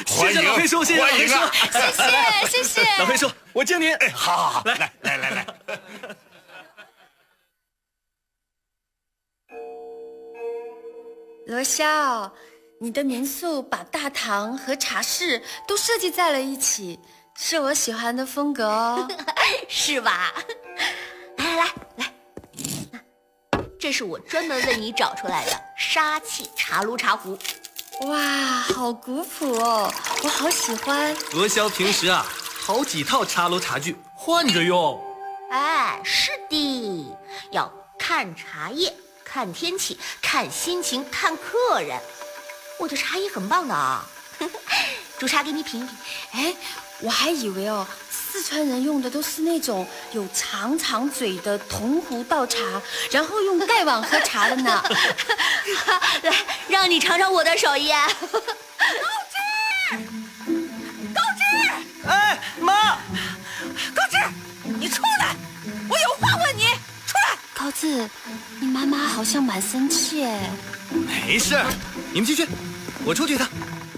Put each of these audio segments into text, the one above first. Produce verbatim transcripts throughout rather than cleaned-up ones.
谢谢老黑叔，谢谢老黑叔， 谢谢谢谢老黑叔，我敬您。 哎，好好好， 来来来来来。 罗霄，你的民宿把大堂和茶室都设计在了一起，是我喜欢的风格哦。 是吧？来来来来，这是我专门为你找出来的沙气茶炉茶壶。 哇，好古朴哦，我好喜欢。 罗霄平时啊，好几套茶楼茶具换着用。 哎，是的，要看茶叶，看天气，看心情，看客人。我的茶叶很棒的啊，煮茶给你品一品。 哎，我还以为哦，四川人用的都是那种有长长嘴的铜壶倒茶，然后用盖碗喝茶的呢。 来，让你尝尝我的手艺。高芝，高芝， 哎，妈， 高芝，你出来，我有话问你，出来。 高志，你妈妈好像蛮生气哎。 没事，你们继续，我出去一趟。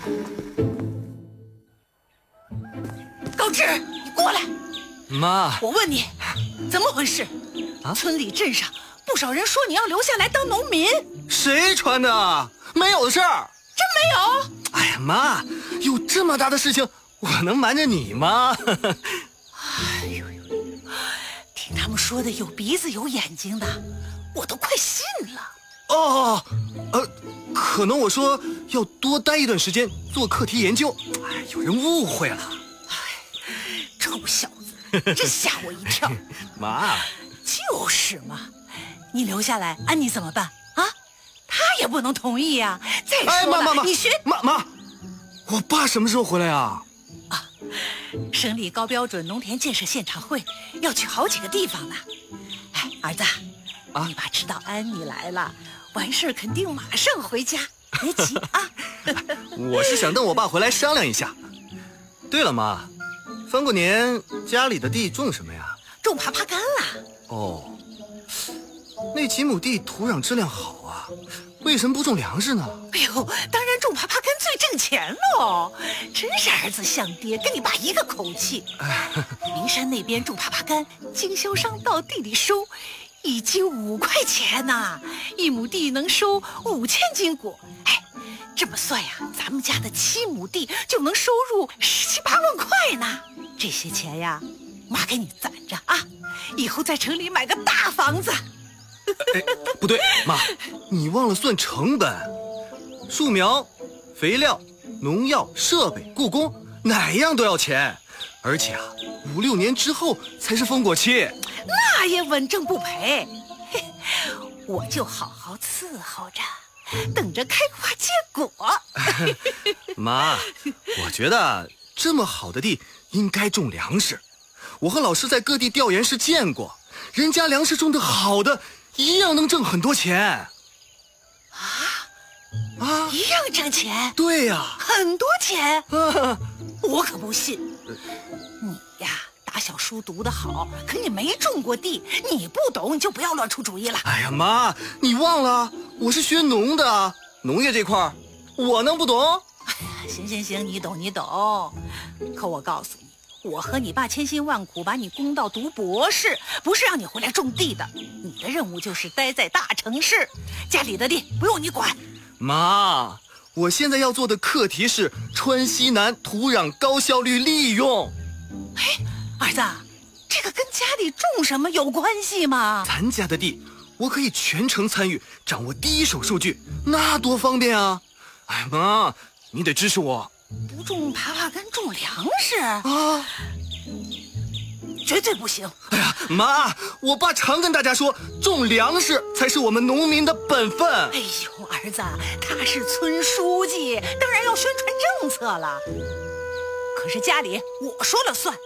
高志，你过来。 妈， 我问你，怎么回事？啊，村里镇上不少人说你要留下来当农民。 谁传的？没有的事儿。 真没有？ 哎呀，妈，有这么大的事情，我能瞒着你吗？ 哎呦呦，听他们说的有鼻子有眼睛的，我都快信了。 哦，呃，可能我说要多待一段时间做课题研究，哎，有人误会了。 哎，臭小子，真吓我一跳。 妈， 就是嘛，你留下来，安妮怎么办啊？他也不能同意呀、啊。再说了， 哎，妈妈妈， 你学妈妈，我爸什么时候回来啊？ 啊，省里高标准农田建设现场会要去好几个地方呢。哎，儿子，啊，你爸知道安妮来了，完事儿肯定马上回家，别急啊。 我是想等我爸回来商量一下。对了，妈，翻过年家里的地种什么呀？ 种耙耙柑啦。 哦，那几亩地土壤质量好啊，为什么不种粮食呢？ 哎呦，当然种耙耙柑最挣钱喽！真是儿子像爹，跟你爸一个口气。灵山那边种耙耙柑，经销商到地里收，一斤五块钱呐，一亩地能收五千斤果。哎，这么算呀，咱们家的七亩地就能收入十七八万块呢。这些钱呀，妈给你攒着啊，以后在城里买个大房子。 哎，不对，妈，你忘了算成本，树苗、肥料、农药、设备、雇工，哪样都要钱，而且啊，五六年之后才是丰果期， 那也稳挣不赔。我就好好伺候着，等着开花结果。 妈，我觉得这么好的地应该种粮食。我和老师在各地调研时见过，人家粮食种得好的，一样能挣很多钱。 啊啊！一样挣钱？ 对呀、啊， 很多钱。啊、我可不信。你呀，打小书读得好，可你没种过地，你不懂，你就不要乱出主意了。 哎呀，妈，你忘了我是学农的，农业这块我能不懂？ 哎呀，行行行，你懂你懂。可我告诉你，我和你爸千辛万苦把你供到读博士，不是让你回来种地的。你的任务就是待在大城市，家里的地不用你管。 妈，我现在要做的课题是川西南土壤高效率利用。 哎，儿子，这个跟家里种什么有关系吗？ 咱家的地，我可以全程参与，掌握第一手数据，那多方便啊！哎，妈，你得支持我。 不种耙耙柑，种粮食啊， 绝对不行！ 哎呀，妈，我爸常跟大家说，种粮食才是我们农民的本分。 哎呦，儿子，他是村书记，当然要宣传政策了。可是家里我说了算。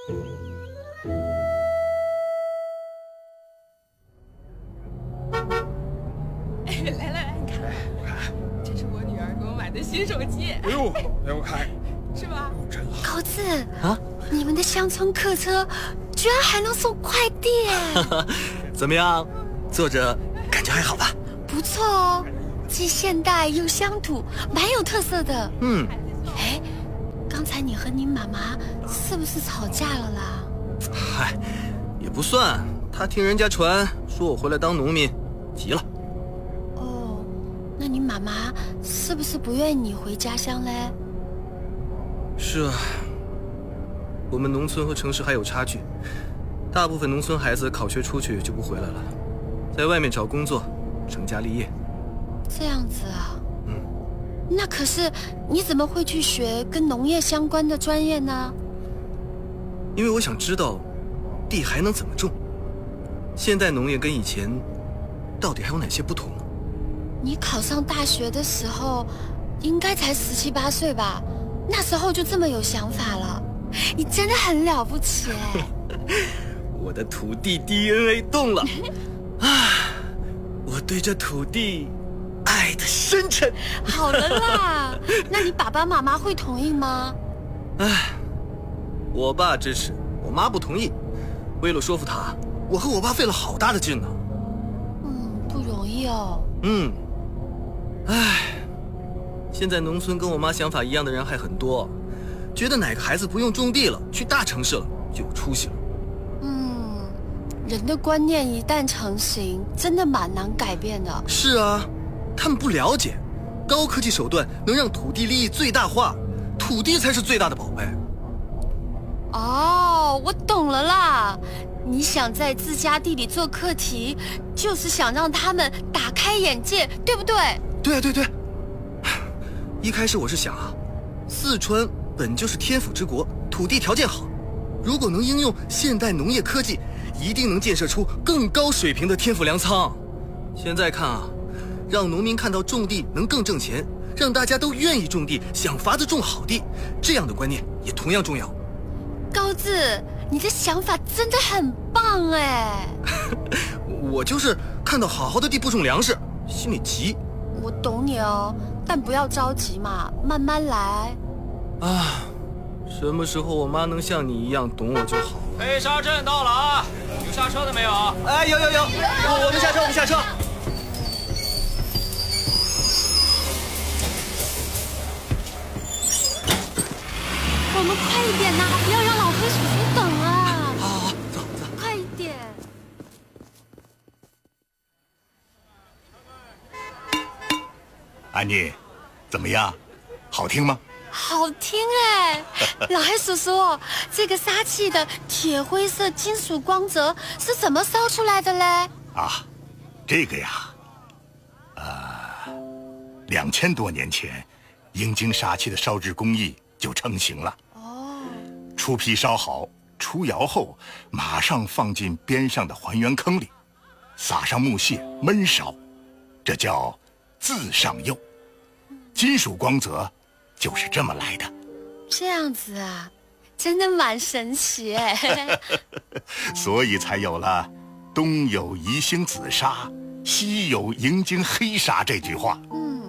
哎，来来来，你看，这是我女儿给我买的新手机。 哎呦，哎我看， 是吧？ 真好。 高志啊，你们的乡村客车居然还能送快递！ 怎么样，坐着感觉还好吧？ 不错哦，既现代又乡土，蛮有特色的。 嗯， 哎，刚刚才你和你妈妈是不是吵架了啦？ 嗨，也不算，他听人家传说我回来当农民，急了。 哦，那你妈妈是不是不愿意你回家乡嘞？ 是啊，我们农村和城市还有差距，大部分农村孩子考学出去就不回来了，在外面找工作，成家立业。 这样子啊。 嗯。 那可是你怎么会去学跟农业相关的专业呢？ 因为我想知道地还能怎么种，现代农业跟以前到底还有哪些不同。 你考上大学的时候应该才十七八岁吧，那时候就这么有想法了，你真的很了不起哎。 我的土地 D N A 动了啊！我对这土地爱的深沉。 好了啦，那你爸爸妈妈会同意吗？ 唉，我爸支持，我妈不同意。为了说服他，我和我爸费了好大的劲呢。 嗯，不容易哦。 嗯，唉，现在农村跟我妈想法一样的人还很多，觉得哪个孩子不用种地了，去大城市了就有出息了。 嗯，人的观念一旦成型，真的蛮难改变的。 是啊，他们不了解，高科技手段能让土地利益最大化，土地才是最大的宝贝。 哦，我懂了啦，你想在自家地里做课题，就是想让他们打开眼界，对不对？ 对对对。一开始我是想啊，四川本就是天府之国，土地条件好，如果能应用现代农业科技，一定能建设出更高水平的天府粮仓。现在看啊，让农民看到种地能更挣钱，让大家都愿意种地，想法子种好地，这样的观念也同样重要。 高志，你的想法真的很棒哎！ 我就是看到好好的地不种粮食，心里急。 我懂你哦，但不要着急嘛，慢慢来。 啊，什么时候我妈能像你一样懂我就好。 黑沙镇到了啊，有下车的没有？ 哎，有有有，我我们下车，我们下车。 我们快一点呐，不要让老黑叔叔等啊！ 好好好，走走， 快一点。 安妮，怎么样？好听吗？ 好听哎！老黑叔叔，这个杀气的铁灰色金属光泽是怎么烧出来的嘞？ 啊，这个呀，呃，两千多年前，鹰精杀气的烧制工艺就成型了。 哦， 出坯烧好，出窑后马上放进边上的还原坑里，撒上木屑焖烧，这叫自上釉。金属光泽就是这么来的。 这样子啊，真的蛮神奇哎。 所以才有了东有宜兴紫砂，西有银京黑砂这句话。 嗯，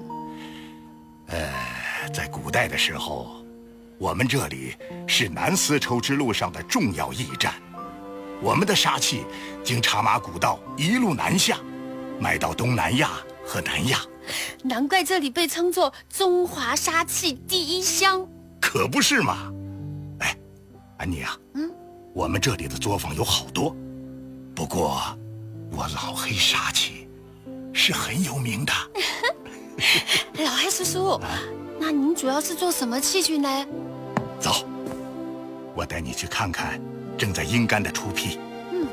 呃，在古代的时候，我们这里是南丝绸之路上的重要驿站，我们的砂器经茶马古道一路南下，卖到东南亚和南亚。 难怪这里被称作中华砂器第一乡。 可不是嘛。哎，安妮啊， 嗯， 我们这里的作坊有好多，不过我老黑砂器是很有名的。 老黑叔叔，啊，那您主要是做什么器具呢？ 走，我带你去看看正在阴干的出坯。 嗯。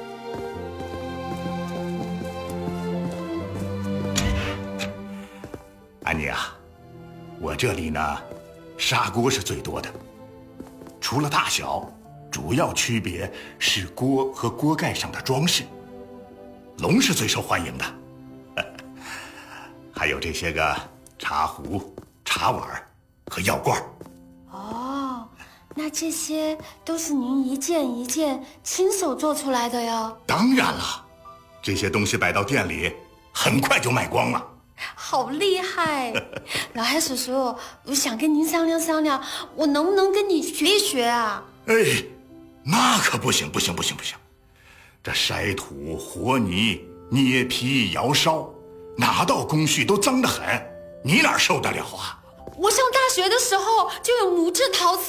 安妮啊，我这里呢，砂锅是最多的。除了大小，主要区别是锅和锅盖上的装饰。龙是最受欢迎的，还有这些个茶壶、茶碗和药罐。 哦，那这些都是您一件一件亲手做出来的呀？ 当然了，这些东西摆到店里，很快就卖光了。 好厉害！老黑叔叔，我想跟您商量商量，我能不能跟你学一学啊？ 哎，那可不行，不行，不行，不行！这筛土、和泥、捏坯、窑烧，哪道工序都脏得很，你哪受得了啊？ 我上大学的时候就有木质陶瓷